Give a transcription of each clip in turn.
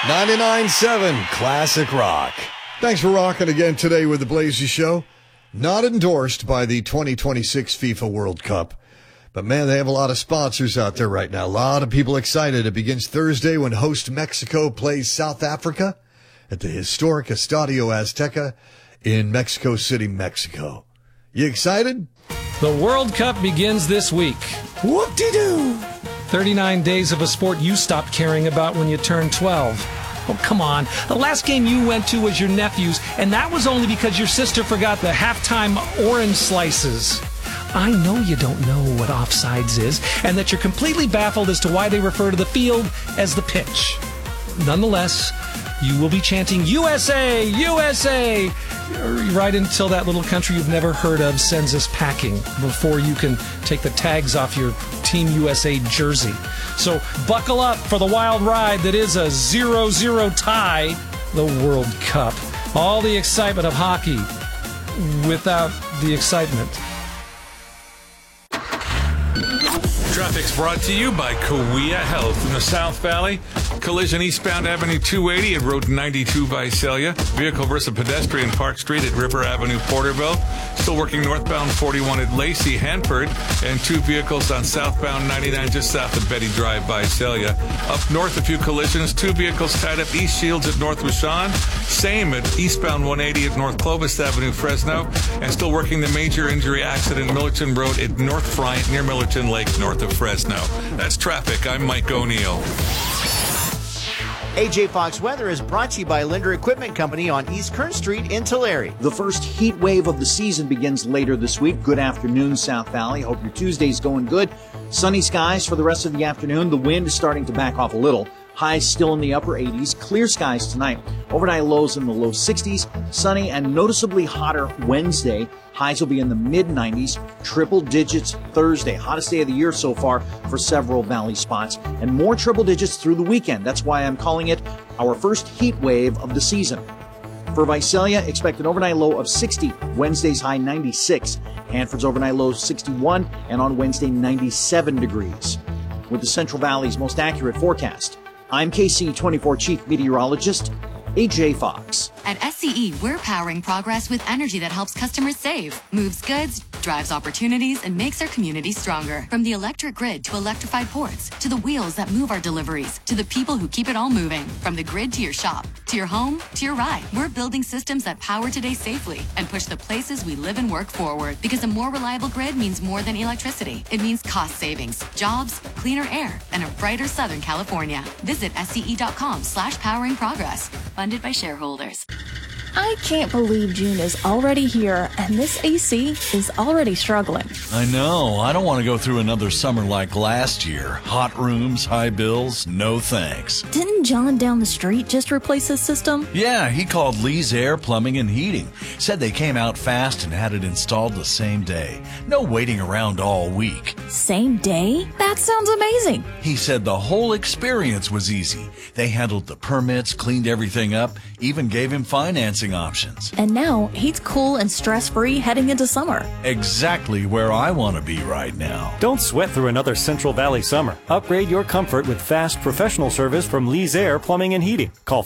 99.7 Classic Rock. Thanks for rocking again today with the Blazy Show. Not endorsed by the 2026 FIFA World Cup. But man, they have a lot of sponsors out there right now. A lot of people excited. It begins Thursday when host Mexico plays South Africa at the historic Estadio Azteca in Mexico City, Mexico. You excited? The World Cup begins this week. Whoop-de-doo! 39 days of a sport you stopped caring about when you turned 12. Oh, come on. The last game you went to was your nephew's, and that was only because your sister forgot the halftime orange slices. I know you don't know what offsides is, and that you're completely baffled as to why they refer to the field as the pitch. Nonetheless, you will be chanting, USA, USA, right until that little country you've never heard of sends us packing before you can take the tags off your Team USA jersey. So buckle up for the wild ride that is a 0-0 tie, the World Cup. All the excitement of hockey without the excitement. Traffic's brought to you by Kawea Health in the South Valley. Collision eastbound Avenue 280 at Road 92 Visalia. Vehicle versus pedestrian Park Street at River Avenue, Porterville. Still working northbound 41 at Lacey, Hanford. And two vehicles on southbound 99 just south of Betty Drive, Visalia. Up north, a few collisions. Two vehicles tied up East Shields at North Rishon. Same at eastbound 180 at North Clovis Avenue, Fresno. And still working the major injury accident Millerton Road at North Friant near Millerton Lake, north of Fresno. That's traffic. I'm Mike O'Neill. AJ Fox Weather is brought to you by Linder Equipment Company on East Kern Street in Tulare. The first heat wave of the season begins later this week. Good afternoon, South Valley. Hope your Tuesday's going good. Sunny skies for the rest of the afternoon. The wind is starting to back off a little. Highs still in the upper 80s. Clear skies tonight. Overnight lows in the low 60s. Sunny and noticeably hotter Wednesday. Highs will be in the mid-90s. Triple digits Thursday. Hottest day of the year so far for several valley spots. And more triple digits through the weekend. That's why I'm calling it our first heat wave of the season. For Visalia, expect an overnight low of 60. Wednesday's high 96. Hanford's overnight low 61. And on Wednesday, 97 degrees. With the Central Valley's most accurate forecast, I'm KC24 Chief Meteorologist, AJ Fox. At SCE, we're powering progress with energy that helps customers save, moves goods, drives opportunities, and makes our community stronger. From the electric grid to electrified ports, to the wheels that move our deliveries, to the people who keep it all moving. From the grid to your shop, to your home, to your ride. We're building systems that power today safely and push the places we live and work forward. Because a more reliable grid means more than electricity. It means cost savings, jobs, cleaner air, and a brighter Southern California. Visit SCE.com/powering progress. Funded by shareholders. I can't believe June is already here and this AC is already struggling. I know. I don't want to go through another summer like last year. Hot rooms, high bills, no thanks. Didn't John down the street just replace his system? Yeah, he called Lee's Air Plumbing and Heating. Said they came out fast and had it installed the same day. No waiting around all week. Same day? That sounds amazing. He said the whole experience was easy. They handled the permits, cleaned everything up, even gave him financing options. And now he's cool and stress-free heading into summer. Exactly where I want to be right now. Don't sweat through another Central Valley summer. Upgrade your comfort with fast professional service from Lee's Air Plumbing and Heating. Call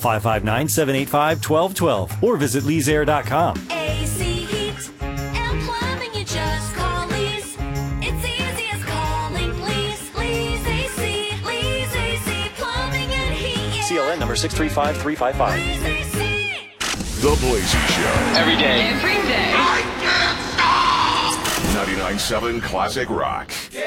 559-785-1212 or visit leesair.com. AC heat and plumbing, you just call Lee's. It's easy as calling Lee's. Lee's AC, Lee's AC Plumbing and Heating. CLN number 635355. Lee's AC. The Blazy Show. Every day. Every day. I can't stop! 99.7 Classic Rock.